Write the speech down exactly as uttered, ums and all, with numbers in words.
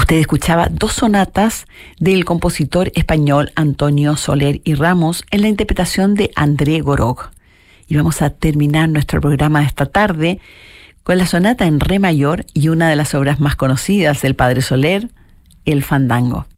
Usted escuchaba dos sonatas del compositor español Antonio Soler y Ramos en la interpretación de André Gorog. Y vamos a terminar nuestro programa de esta tarde con la sonata en re mayor y una de las obras más conocidas del padre Soler, el Fandango.